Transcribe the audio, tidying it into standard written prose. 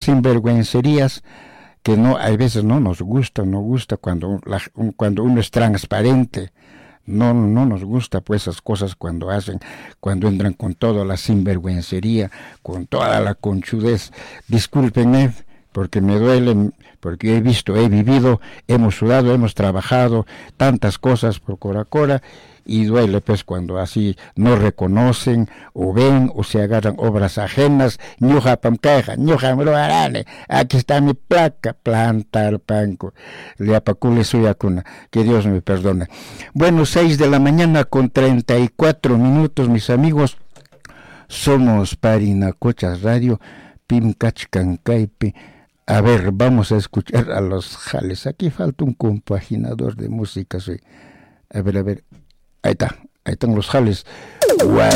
sinvergüencerías que no, hay veces no nos gusta cuando uno es transparente. No nos gusta pues esas cosas cuando entran con toda la sinvergüencería, con toda la conchudez. Discúlpenme, porque me duele, porque he vivido, hemos sudado, hemos trabajado tantas cosas por Coracora, y duele pues cuando así no reconocen o ven o se agarran obras ajenas. Ñuja pamcaja, ñuja mroarane, aquí está mi placa, planta al panco, le apacule suyacuna, que Dios me perdone. Bueno, 6:00 con 34 minutos, mis amigos. Somos Parinacochas Radio, Pimcachcancaipe. A ver, vamos a escuchar a los jales. Aquí falta un compaginador de música. A ver. Ahí están los jales. Guay.